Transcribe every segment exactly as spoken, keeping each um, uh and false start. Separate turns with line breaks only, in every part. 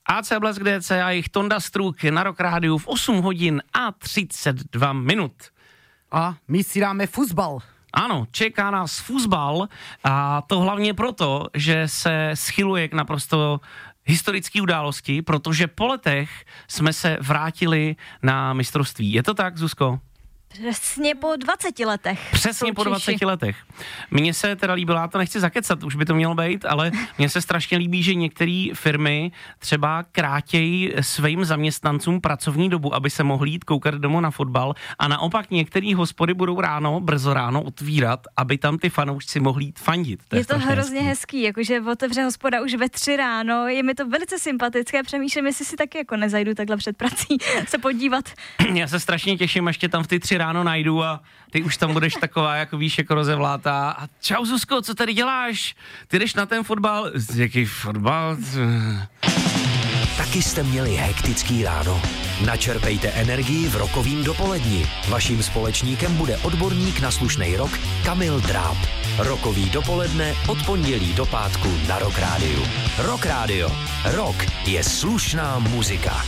á cé Blesk dé cé a jejich Tonda Struk na Rock Rádiu v osm hodin a třicet dva minut.
A my si dáme fuzbal.
Ano, čeká nás fuzbal a to hlavně proto, že se schyluje k naprosto historické události, protože po letech jsme se vrátili na mistrovství. Je to tak, Zuzko?
Přesně po dvaceti letech.
Přesně po dvaceti letech. Mně se teda líbilo, já to nechci zakecat, už by to mělo být, ale mně se strašně líbí, že některé firmy třeba krátějí svým zaměstnancům pracovní dobu, aby se mohli jít koukat domů na fotbal, a naopak některé hospody budou ráno, brzo ráno otvírat, aby tam ty fanoušci mohli jít fandit. To je,
je to hrozně hezký. hezký, jakože otevře hospoda už ve tři ráno, je mi to velice sympatické, přemýšlím, jestli si taky jako nezajdu takhle před prací se podívat.
Já se strašně těším, až tě tam v ty tři ráno najdu a ty už tam budeš taková, jako víš, jako rozevlátá. A čau, Zuzko, co tady děláš? Ty jdeš na ten fotbal? Jaký fotbal?
Taky jste měli hektický ráno. Načerpejte energii v rokovým dopoledni. Vaším společníkem bude odborník na slušnej rock Kamil Dráb. Rokový dopoledne od pondělí do pátku na Rock Rádiu. Rock Rádio. Rock je slušná muzika.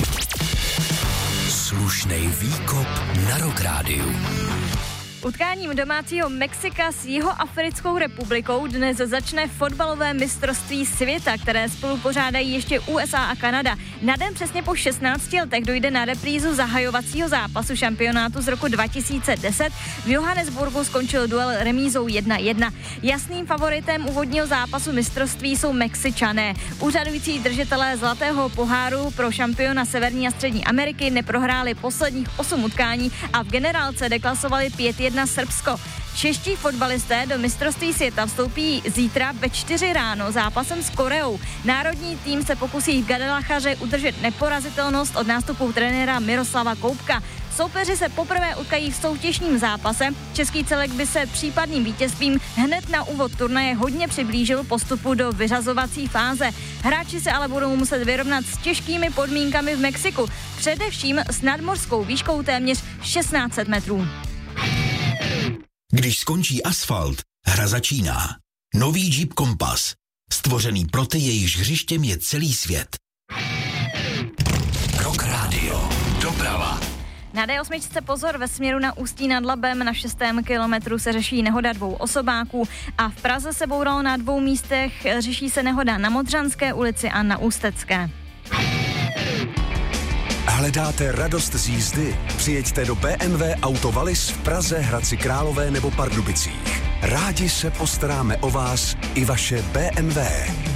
Slušnej výkop na Rock Rádiu.
Utkáním domácího Mexika s Jihoafrickou republikou dnes začne fotbalové mistrovství světa, které spolu pořádají ještě U S A a Kanada. Na den přesně po šestnácti letech dojde na reprízu zahajovacího zápasu šampionátu z roku dva tisíce deset. V Johannesburgu skončil duel remízou jedna jedna. Jasným favoritem úvodního zápasu mistrovství jsou Mexičané. Úřadující držitelé zlatého poháru pro šampiona Severní a Střední Ameriky neprohráli posledních osm utkání a v generálce deklasovali pět jedna Srbsko. Čeští fotbalisté do mistrovství světa vstoupí zítra ve čtyři ráno zápasem s Koreou. Národní tým se pokusí v Guadalajaře udržet neporazitelnost od nástupu trenéra Miroslava Koubka. Soupeři se poprvé utkají v soutěžním zápase. Český celek by se případným vítězstvím hned na úvod turnaje hodně přiblížil postupu do vyřazovací fáze. Hráči se ale budou muset vyrovnat s těžkými podmínkami v Mexiku, především s nadmořskou výškou téměř šestnáct set metrů.
Když skončí asfalt, hra začíná. Nový Jeep Compass. Stvořený pro ty, jejichž hřištěm je celý svět.
Rock Radio. Doprava.
Na D osm pozor, ve směru na Ústí nad Labem na šestém kilometru se řeší nehoda dvou osobáků a v Praze se bouralo na dvou místech, řeší se nehoda na Modřanské ulici a na Ústecké.
Hledáte radost z jízdy? Přijeďte do bé em vé Auto Wallis v Praze, Hradci Králové nebo Pardubicích. Rádi se postaráme o vás i vaše bé em vé.